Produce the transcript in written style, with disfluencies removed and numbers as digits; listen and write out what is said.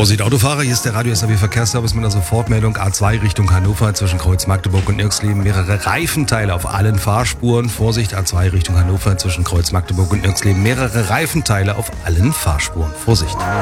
Vorsicht Autofahrer, hier ist der Radio SAW Verkehrsservice mit einer Sofortmeldung A2 Richtung Hannover zwischen Kreuz Magdeburg und Nirxleben. Mehrere Reifenteile auf allen Fahrspuren. Vorsicht A2 Richtung Hannover zwischen Kreuz Magdeburg und Nirxleben. Mehrere Reifenteile auf allen Fahrspuren. Vorsicht.